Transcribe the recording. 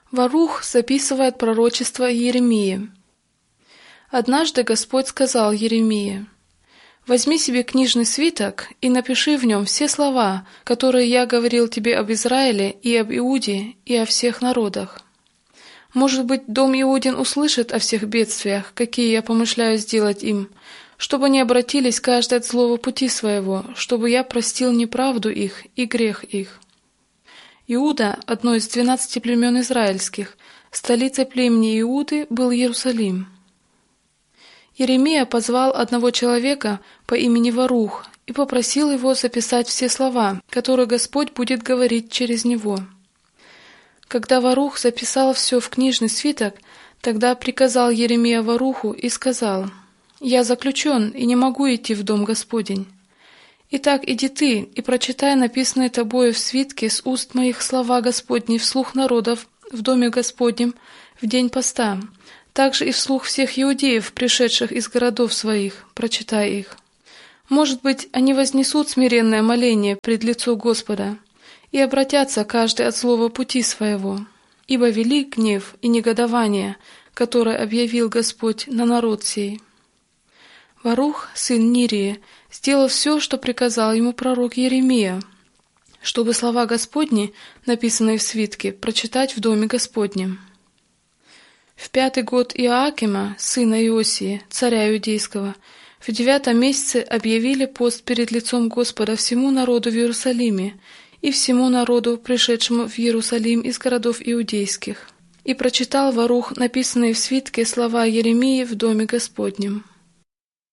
Варух записывает пророчество Иеремии. Однажды Господь сказал Иеремии: «Возьми себе книжный свиток и напиши в нем все слова, которые я говорил тебе об Израиле и об Иуде и о всех народах. Может быть, дом Иудин услышит о всех бедствиях, какие я помышляю сделать им, чтобы они обратились каждый от злого пути своего, чтобы я простил неправду их и грех их». Иуда, одно из 12 племен израильских, столицей племени Иуды был Иерусалим. Иеремия позвал одного человека по имени Варух и попросил его записать все слова, которые Господь будет говорить через него. Когда Варух записал все в книжный свиток, тогда приказал Иеремия Варуху и сказал: «Я заключен и не могу идти в дом Господень. Итак, иди ты и прочитай написанные тобою в свитке с уст моих слова Господни вслух народов в доме Господнем в день поста, также и вслух всех иудеев, пришедших из городов своих, прочитай их. Может быть, они вознесут смиренное моление пред лицо Господа и обратятся каждый от злого пути своего, ибо велик гнев и негодование, которое объявил Господь на народ сей». Варух, сын Нирии, сделал все, что приказал ему пророк Иеремия, чтобы слова Господни, написанные в свитке, прочитать в доме Господнем. В 5-й год Иоакима, сына Иосии, царя Иудейского, в 9-м месяце объявили пост перед лицом Господа всему народу в Иерусалиме и всему народу, пришедшему в Иерусалим из городов иудейских. И прочитал Варух написанные в свитке слова Иеремии в доме Господнем.